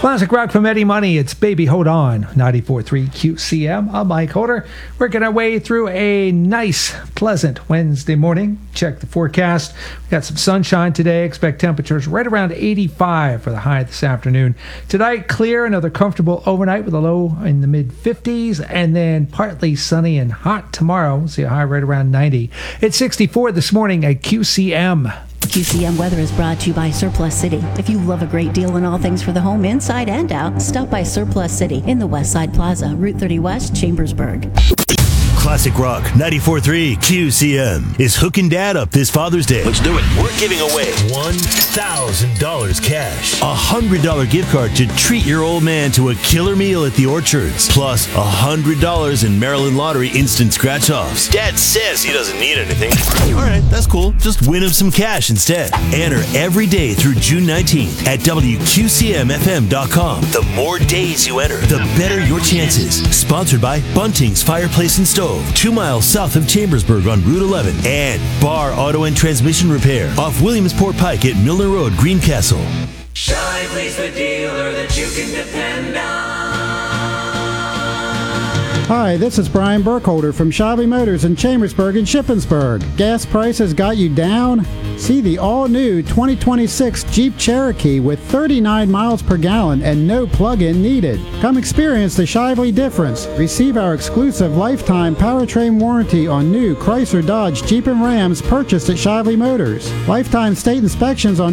Classic rock from Eddie Money. It's Baby Hold On, 94.3 QCM. I'm Mike Holder. Working our way through a nice, pleasant Wednesday morning. Check the forecast. We got some sunshine today. Expect temperatures right around 85 for the high this afternoon. Tonight, clear, another comfortable overnight with a low in the mid-50s, and then partly sunny and hot tomorrow. We'll see a high right around 90. It's 64 this morning at QCM. QCM Weather is brought to you by Surplus City. If you love a great deal in all things for the home, inside and out, stop by Surplus City in the Westside Plaza, Route 30 West, Chambersburg. Classic Rock 94.3 QCM is hooking Dad up this Father's Day. Let's do it. We're giving away $1,000 cash, a $100 gift card to treat your old man to a killer meal at the Orchards, plus $100 in Maryland Lottery instant scratch-offs. Dad says he doesn't need anything. All right, that's cool. Just win him some cash instead. Enter every day through June 19th at WQCMFM.com. The more days you enter, the better your chances. Sponsored by Bunting's Fireplace and Stove, 2 miles south of Chambersburg on Route 11, and Bar Auto and Transmission Repair off Williamsport Pike at Milner Road, Greencastle. Shively's the dealer that you can depend on. Hi, this is Brian Burkholder from Shively Motors in Chambersburg and Shippensburg. Gas prices got you down? See the all-new 2026 Jeep Cherokee with 39 miles per gallon and no plug-in needed. Come experience the Shively difference. Receive our exclusive lifetime powertrain warranty on new Chrysler, Dodge, Jeep, and Rams purchased at Shively Motors. Lifetime state inspections on